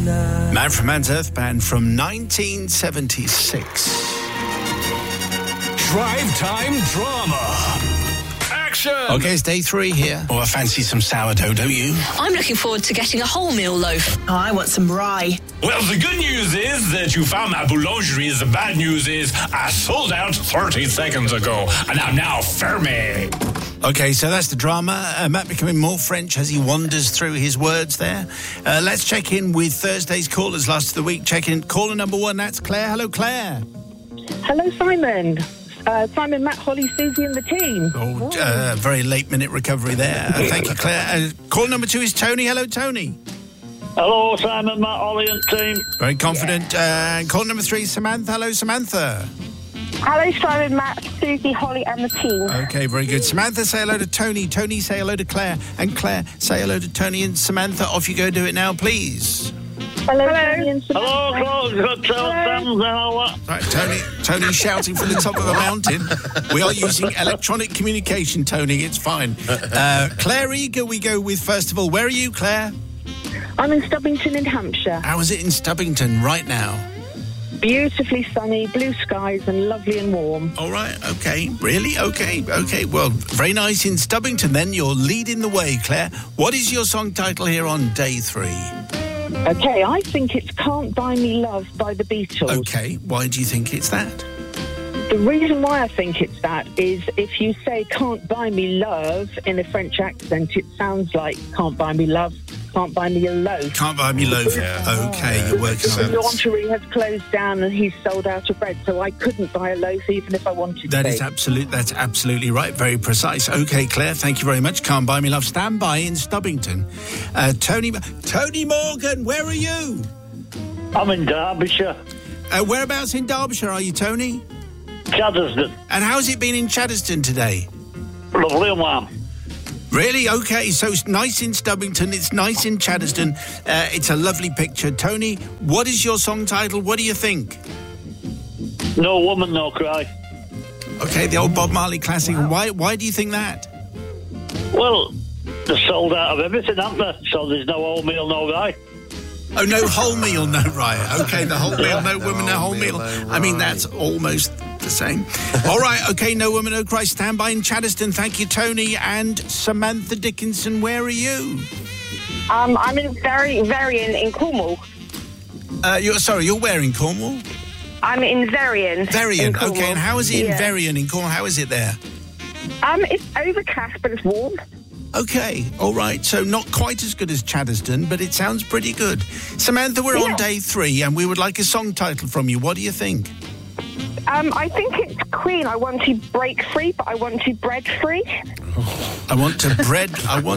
Man from Man's Earth Band from 1976. Drive Time Drama. Action! Okay, it's day 3 here. Oh, I fancy some sourdough, don't you? I'm looking forward to getting a wholemeal loaf. Oh, I want some rye. Well, the good news is that you found my boulangerie. The bad news is I sold out 30 seconds ago, and I'm now fermé. Okay, so that's the drama. Matt becoming more French as he wanders through his words there. Let's check in with Thursday's callers last of the week. Check in. Caller number 1, that's Claire. Hello, Claire. Hello, Simon. Simon, Matt, Holly, Susie and the team. Very late-minute recovery there. Thank you, Claire. Caller number 2 is Tony. Hello, Tony. Hello, Simon, Matt, Holly and team. Very confident. Caller number 3 is Samantha. Hello, Samantha. Hello, Simon, Matt, Susie, Holly and the team. Okay, very good. Samantha, say hello to Tony. Tony, say hello to Claire. And Claire, say hello to Tony and Samantha. Off you go. Do it now, please. Hello, Tony and Samantha. Right, Tony shouting from the top of a mountain. We are using electronic communication, Tony. It's fine. Claire Eager, we go with first of all. Where are you, Claire? I'm in Stubbington in Hampshire. How is it in Stubbington right now? Beautifully sunny, blue skies and lovely and warm. All right, okay. Really? Okay. Well, very nice in Stubbington then. You're leading the way, Claire. What is your song title here on day 3? Okay, I think it's Can't Buy Me Love by the Beatles. Okay, why do you think it's that? The reason why I think it's that is if you say Can't Buy Me Love in a French accent, it sounds like Can't Buy Me Love, Can't Buy Me a Loaf. Can't buy me loaf. Yeah. Okay, you're working on The it. laundry has closed down and he's sold out of bread, so I couldn't buy a loaf even if I wanted to. That's absolutely right. Very precise. Okay, Claire, thank you very much. Can't Buy Me Love. Stand by in Stubbington. Tony Morgan, where are you? I'm in Derbyshire. Whereabouts in Derbyshire are you, Tony? Chaddesden. And how's it been in Chaddesden today? Lovely and warm. Really? Okay, so it's nice in Stubbington, it's nice in Chaddesden, it's a lovely picture. Tony, what is your song title? What do you think? No Woman, No Cry. Okay, the old Bob Marley classic. Wow. Why do you think that? Well, they're sold out of everything, aren't they? So there's no wholemeal, no rye. Oh, no wholemeal, no rye. Okay, the wholemeal, no woman, no wholemeal. I mean, that's almost the same. All right, okay, no woman, no cry. Stand by in Chaddesden. Thank you, Tony. And Samantha Dickinson, where are you? I'm in Varian in Cornwall. You're where in Cornwall? I'm in Varian. Varian, okay. And how is it in Varian in Cornwall? How is it there? It's overcast, but it's warm. Okay, all right. So not quite as good as Chaddesden, but it sounds pretty good. Samantha, we're on day 3, and we would like a song title from you. What do you think? I think it's Queen. I want to break free, but I want to bread free. I want to bread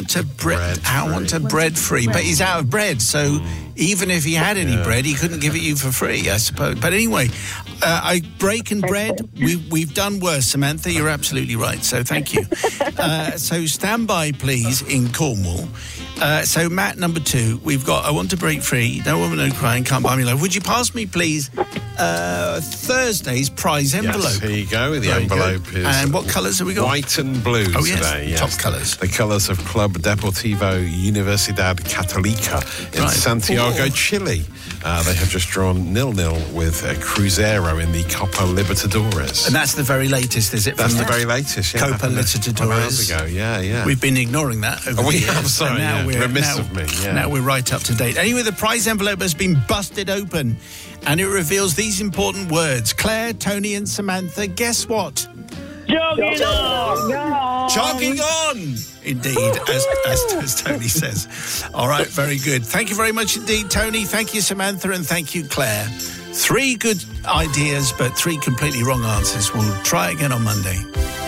free, but he's out of bread, so even if he had any bread, he couldn't give it you for free, I suppose. But anyway, I break and bread. We've done worse, Samantha. You're absolutely right. So thank you. So stand by, please, in Cornwall. So Matt, number 2, we've got I Want to Break Free, No Woman, No Crying, Can't Buy Me Love. Would you pass me, please, Thursday's prize envelope? Yes, here you go. The envelope is... And what colours have we got? White and blue today. Yes. Top colours. The colours of Club Deportivo Universidad Católica in Santiago, Chile. They have just drawn 0-0 with Cruzeiro in the Copa Libertadores. And that's the very latest, is it? That's the very latest, yeah. Copa Libertadores. Hours ago, yeah. We've been ignoring that over the years. I'm sorry, remiss of me, yeah. Now we're right up to date. Anyway, the prize envelope has been busted open, and it reveals these important words. Claire, Tony and Samantha, guess what? Jogging on! Jogging on! Indeed, as Tony says. All right, very good. Thank you very much indeed, Tony. Thank you, Samantha, and thank you, Claire. 3 good ideas, but 3 completely wrong answers. We'll try again on Monday.